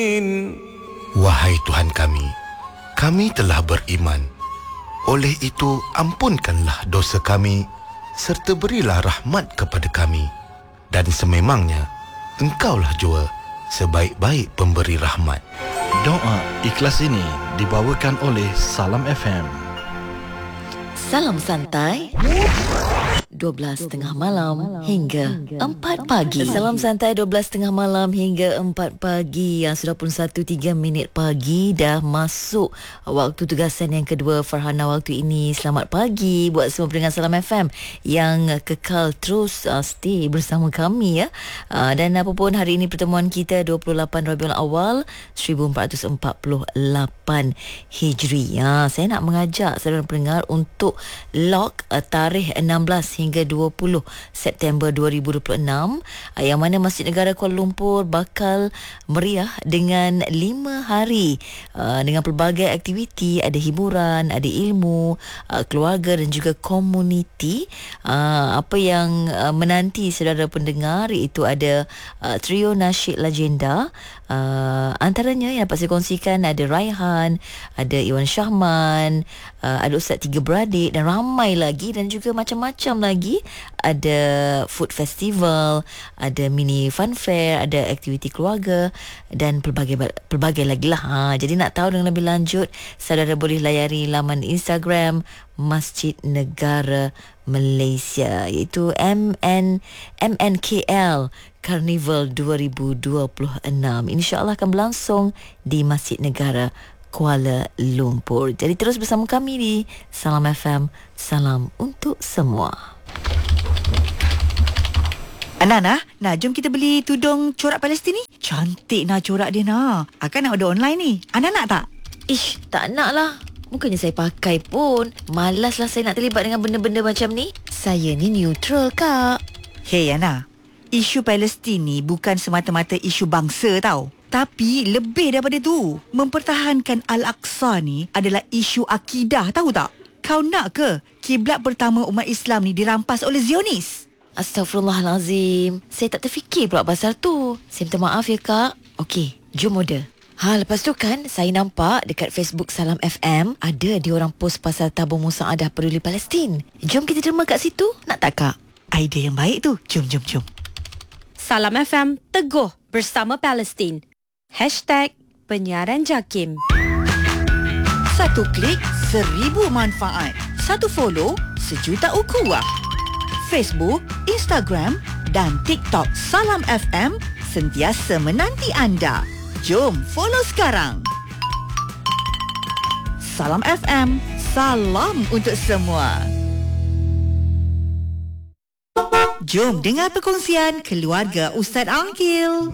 Wahai Tuhan kami telah beriman. Oleh itu, ampunkanlah dosa kami serta berilah rahmat kepada kami. Dan sememangnya, Engkaulah jua sebaik-baik pemberi rahmat. Doa ikhlas ini dibawakan oleh Salam FM. Salam santai 12.30 malam hingga 4 pagi. Salam santai 12.30 malam hingga 4 pagi. Yang sudah pun 1.03 minit pagi. Dah masuk waktu tugasan yang kedua Farhana waktu ini. Selamat pagi buat semua pendengar Salam FM yang kekal terus stay bersama kami ya. Dan apapun hari ini pertemuan kita 28 Rabiul Awal 1448 Hijri. Saya nak mengajak saudara pendengar untuk lock tarikh 16 hingga 20 September 2026 yang mana Masjid Negara Kuala Lumpur bakal meriah dengan 5 hari dengan pelbagai aktiviti, ada hiburan, ada ilmu, keluarga dan juga komuniti. Apa yang menanti saudara pendengar itu ada trio nasyid legenda. Antaranya yang dapat saya kongsikan ada Raihan, ada Iwan Syahman, ada Ustaz Tiga Beradik dan ramai lagi, dan juga macam-macam lagi. Ada food festival, ada mini fun fair, ada aktiviti keluarga dan pelbagai lagi lah. Jadi nak tahu dengan lebih lanjut, saudara boleh layari laman Instagram Masjid Negara Malaysia, iaitu MNKL Carnival 2026. InsyaAllah akan berlangsung di Masjid Negara Kuala Lumpur. Jadi terus bersama kami di Salam FM. Salam untuk semua. Nana, jom kita beli tudung corak Palestin ni. Cantik corak dia Akan nak order online ni. Ana nak tak? Ish, tak nak lah. Bukannya saya pakai pun. Malaslah saya nak terlibat dengan benda-benda macam ni. Saya ni neutral, Kak. Hey Ana, isu Palestin ni bukan semata-mata isu bangsa tau. Tapi lebih daripada tu, mempertahankan Al-Aqsa ni adalah isu akidah, tahu tak? Kau nak ke kiblat pertama umat Islam ni dirampas oleh Zionis? Astaghfirullahalazim. Saya tak terfikir pula pasal tu. Saya minta maaf ya, Kak. Okey, jom order. Lepas tu kan saya nampak dekat Facebook Salam FM ada diorang post pasal tabung musaadah peduli Palestin. Jom kita derma kat situ. Nak tak, Kak? Idea yang baik tu. Jom. Salam FM teguh bersama Palestin. #penyiaran JAKIM. 1 klik, 1000 manfaat. 1 follow, 1,000,000 ukhuwah. Facebook, Instagram dan TikTok Salam FM sentiasa menanti anda. Jom follow sekarang. Salam FM, salam untuk semua. Jom dengar perkongsian keluarga Ustaz Angkil.